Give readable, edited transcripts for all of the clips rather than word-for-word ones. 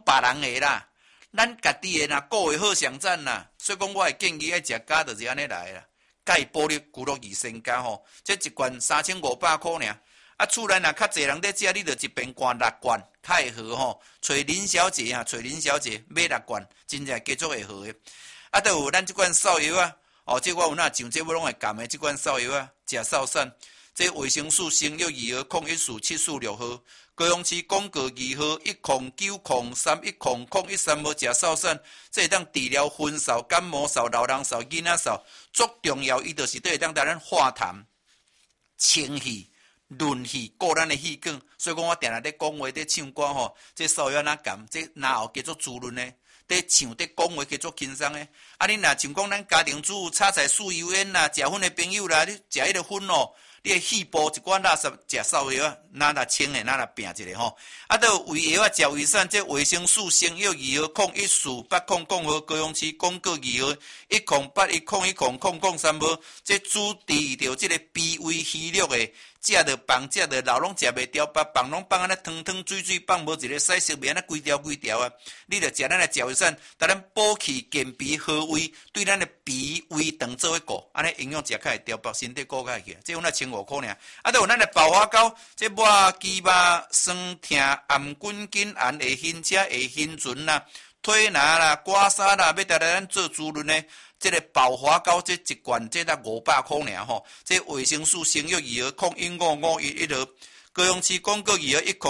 别人的啦，咱家己的啦，顾会好上赞啦。所以讲，我会建议爱食鸭，就是安尼来啦。钙、玻璃、骨肉、益生加吼，这一罐3500块尔。啊，厝内若较侪人在食，你就一边灌6罐，较会好吼。找林小姐啊，找林小姐买6罐，真正继续会好的。啊，都有咱这款扫药啊，哦，这我有那上这我拢会含的这款扫药啊，食扫散。这维生素生育2号014746号，高雄市广告2号10903100113号食扫散，这会当治疗昏扫、感冒扫、老人扫、囡仔扫，最重要伊就是会当带咱化痰、清气、润气，顾咱的气管。所以讲我定定咧讲话、咧唱歌吼，这扫药哪含，这哪后叫做滋润呢？在唱在讲话叫做轻松诶，啊！你若像讲咱家庭主妇炒菜素油烟啦，食薰的朋友啦，你食迄个薰哦，你的细胞一罐垃圾食扫药啊，哪若清诶，哪若病一个吼。啊，都有胃药啊，食胃散，这维生素生药2号014800号，高雄市广告2号10810100003号，这主治着这个脾胃虚弱诶。食着饭，食着老拢食袂掉，把饭拢放安尼汤汤水水，放无一个细色面安尼规条啊！你着食咱的食胃散，带咱补气健脾和胃，对咱的脾胃肠做伙顾，安尼营养食较会调，把身体顾较会起。这有那1500块尔，啊，都有咱的爆花膏，这抹鸡肉酸痛暗滚筋炎会晕车会晕船啦，腿拿啦、刮痧啦，要带来咱做滋润呢。这个爆花膏这一罐这才500块尔吼，这维生素生育2号015511号，高雄市广告2号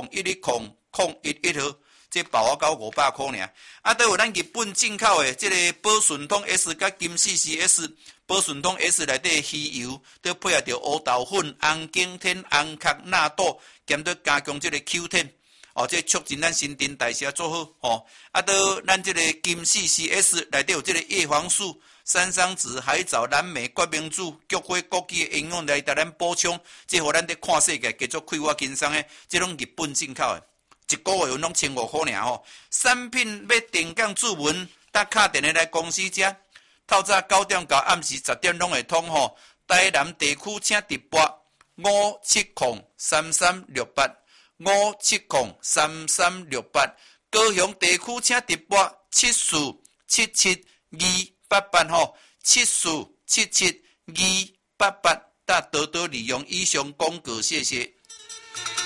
10901100111号，这爆花膏500块尔。啊，都有咱日本进口的这个保顺通 S 甲金 CCS， 保顺通 S 内底鱼油，都配合着乌豆粉、红景天、红壳纳豆，兼着加强这个 Q10。哦，这促进咱新陈代谢做好哦。啊，到咱这个金 CCS 内底有这个叶黄素、山桑子、海藻、蓝莓、决明子、菊花、枸杞的营养来带咱补充，这互咱在看世界继续开发轻松的，这种日本进口的，一个月有拢1500块尔吼。产品要定岗注文，搭卡电话来公司吃，透早9点到暗时10点拢会通吼。台南地区请直拨5703368。5703368，高雄地区请直拨74772288吼，74772288，大多多利用以上广告，谢谢。